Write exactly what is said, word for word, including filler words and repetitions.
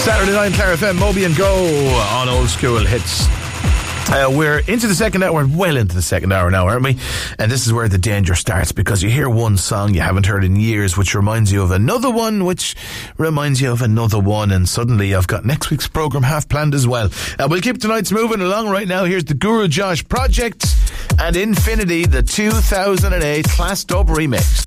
Saturday night, Clare F M, Moby and Go on Old School Hits. Uh, we're into the second hour, we're well into the second hour now, aren't we? And this is where the danger starts, because you hear one song you haven't heard in years, which reminds you of another one, which reminds you of another one, and suddenly I've got next week's programme half planned as well. Uh, we'll keep tonight's moving along right now. Here's the Guru Josh Project and Infinity, the two thousand eight Class Dub remix.